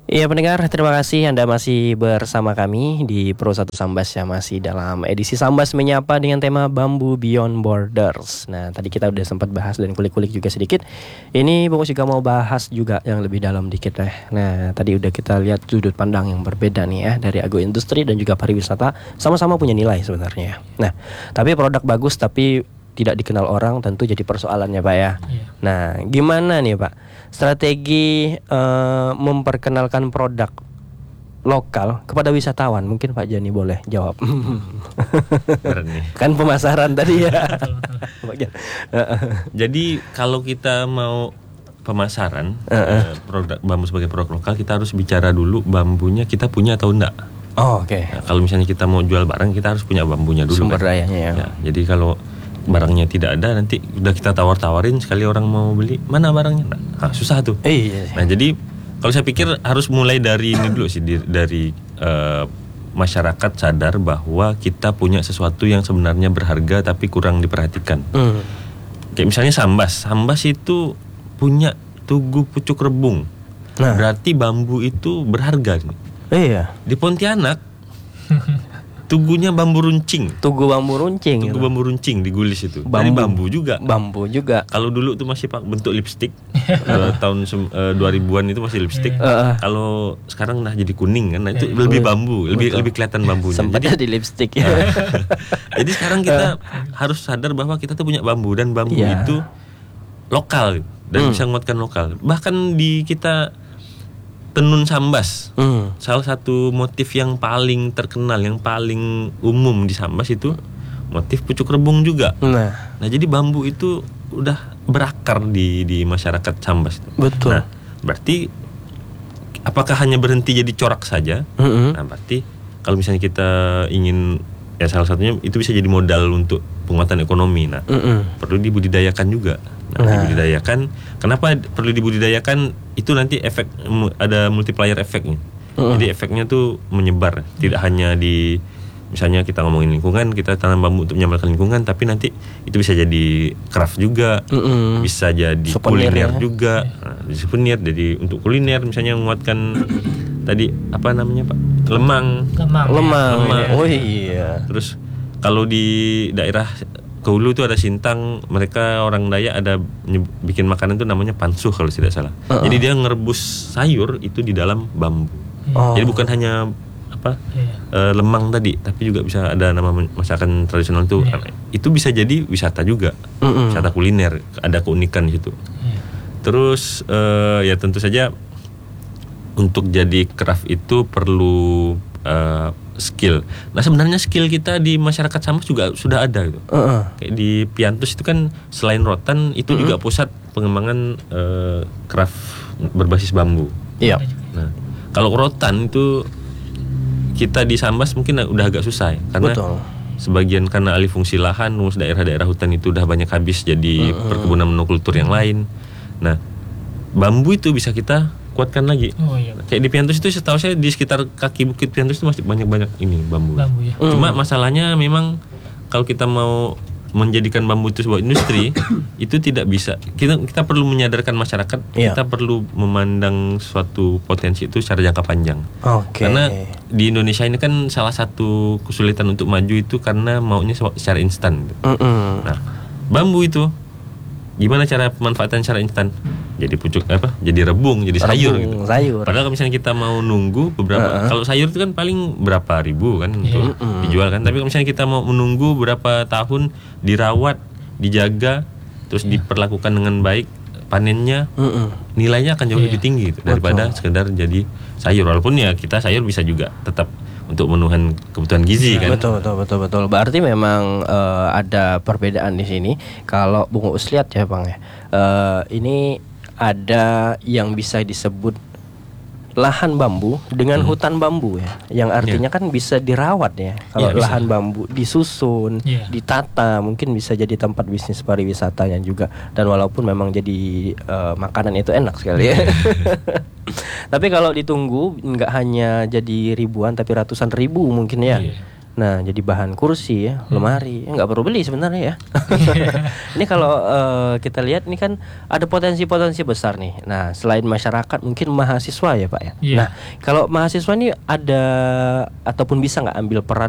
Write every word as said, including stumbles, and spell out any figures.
Iya pendengar, terima kasih Anda masih bersama kami di Pro satu Sambas ya, masih dalam edisi Sambas Menyapa dengan tema Bambu Beyond Borders. Nah tadi kita udah sempat bahas dan kulik-kulik juga sedikit. Ini Bung juga mau bahas juga yang lebih dalam dikit ya. Nah tadi udah kita lihat sudut pandang yang berbeda nih ya, dari agroindustri dan juga pariwisata sama-sama punya nilai sebenarnya. Nah tapi produk bagus tapi tidak dikenal orang tentu jadi persoalannya Pak ya. Iya. Nah gimana nih Pak strategi uh, memperkenalkan produk lokal kepada wisatawan? Mungkin Pak Jani boleh jawab. Kan pemasaran tadi ya. Jadi kalau kita mau pemasaran uh-uh. eh, produk bambu sebagai produk lokal, kita harus bicara dulu bambunya kita punya atau enggak. Oh, oke. Okay. Nah, kalau misalnya kita mau jual barang, kita harus punya bambunya dulu. Sumber kan? dayanya ya. ya. Jadi kalau barangnya tidak ada, nanti udah kita tawar-tawarin, sekali orang mau beli, mana barangnya? Nah, susah tuh. Eh, iya, iya. Nah jadi kalau saya pikir harus mulai dari ini dulu sih, dari uh, masyarakat sadar bahwa kita punya sesuatu yang sebenarnya berharga tapi kurang diperhatikan. Mm. Kayak misalnya sambas, sambas itu punya tugu pucuk rebung. Nah. Berarti bambu itu berharga. Eh, iya. Di Pontianak tugunya bambu runcing. Tugu bambu runcing. Tugu gitu. bambu runcing di Gulis itu. Bambu. Dari bambu juga. Bambu juga. Kalau dulu tuh masih pak bentuk lipstik. uh, tahun uh, dua ribuan itu masih lipstik. Uh, uh. Kalau sekarang nah jadi kuning kan. Nah itu uh, lebih bambu, lebih lebih kelihatan bambunya. Sempat jadi di lipstik ya. Uh, jadi sekarang kita uh. harus sadar bahwa kita tuh punya bambu, dan bambu yeah. itu lokal dan hmm. bisa menguatkan lokal. Bahkan di kita tenun sambas, hmm. salah satu motif yang paling terkenal, yang paling umum di sambas itu motif pucuk rebung juga. Nah, nah jadi bambu itu udah berakar di di masyarakat sambas. Betul. Nah, berarti apakah hanya berhenti jadi corak saja? Mm-hmm. Nah, berarti kalau misalnya kita ingin, ya salah satunya itu bisa jadi modal untuk penguatan ekonomi. Nah, mm-hmm. perlu dibudidayakan juga. Nah, nah, dibudidayakan. Kenapa perlu dibudidayakan? Itu nanti efek, ada multiplier efeknya. Uh-uh. Jadi efeknya tuh menyebar. Tidak hanya di, misalnya kita ngomongin lingkungan, kita tanam bambu untuk menyamarkan lingkungan, tapi nanti itu bisa jadi craft juga, uh-uh. bisa jadi souvenir kuliner ya? Juga. Nah, di souvenir, jadi untuk kuliner misalnya menguatkan tadi apa namanya Pak? Lemang. Lemang. Lemang. Lemang. Oh iya. Terus kalau di daerah ke hulu itu ada Sintang, mereka orang Dayak ada bikin makanan itu namanya pansuh kalau tidak salah. Uh-uh. Jadi dia ngerebus sayur itu di dalam bambu. Oh. Jadi bukan hanya apa yeah. uh, lemang tadi, tapi juga bisa ada nama masakan tradisional itu. Yeah. Itu bisa jadi wisata juga, uh-uh. wisata kuliner, ada keunikan di situ. Yeah. Terus uh, ya tentu saja untuk jadi craft itu perlu uh, skill. Nah sebenarnya skill kita di masyarakat Sambas juga sudah ada gitu. Uh-uh. Kayak di Piantus itu kan selain rotan itu uh-uh. juga pusat pengembangan uh, craft berbasis bambu. Iya. Nah kalau rotan itu kita di Sambas mungkin udah agak susah ya, karena betul. Sebagian karena alih fungsi lahan, terus daerah-daerah hutan itu udah banyak habis jadi uh-uh. perkebunan monokultur yang lain. Nah bambu itu bisa kita kuatkan lagi. Oh, iya. Kayak di Piantus itu setahu saya di sekitar kaki bukit Piantus itu masih banyak-banyak ini bambu. Bambu ya. Cuma mm. masalahnya memang kalau kita mau menjadikan bambu itu sebuah industri itu tidak bisa. Kita kita perlu menyadarkan masyarakat, yeah. kita perlu memandang suatu potensi itu secara jangka panjang. Okay. Karena di Indonesia ini kan salah satu kesulitan untuk maju itu karena maunya secara instan. Mm-mm. Nah, bambu itu gimana cara pemanfaatan secara instan? Jadi pucuk apa? Jadi rebung, jadi sayur rebung, gitu. Sayur. Padahal kalau misalnya kita mau nunggu beberapa, uh-huh. kalau sayur itu kan paling berapa ribu kan untuk uh-huh. dijual kan. Tapi kalau misalnya kita mau menunggu berapa tahun, dirawat, dijaga, terus yeah. diperlakukan dengan baik, panennya uh-uh. nilainya akan jauh yeah. lebih tinggi gitu, daripada betul. Sekedar jadi sayur. Walaupun ya kita sayur bisa juga tetap untuk memenuhi kebutuhan gizi kan. Betul betul betul betul. Berarti memang uh, ada perbedaan di sini. Kalau Bung Uus lihat ya Bang ya, uh, ini ada yang bisa disebut lahan bambu dengan hmm. hutan bambu ya, yang artinya yeah. kan bisa dirawat ya. Kalau yeah, lahan bisa. Bambu disusun, yeah. ditata, mungkin bisa jadi tempat bisnis pariwisatanya juga. Dan walaupun memang jadi uh, makanan itu enak sekali ya. Tapi kalau ditunggu nggak hanya jadi ribuan tapi ratusan ribu mungkin ya. Yeah. Nah, jadi bahan kursi ya, lemari, ya, nggak perlu beli sebenarnya ya. Ini kalau uh, kita lihat ini kan ada potensi-potensi besar nih. Nah, selain masyarakat mungkin mahasiswa ya Pak ya. Iya. Nah, kalau mahasiswa ini ada ataupun bisa nggak ambil peran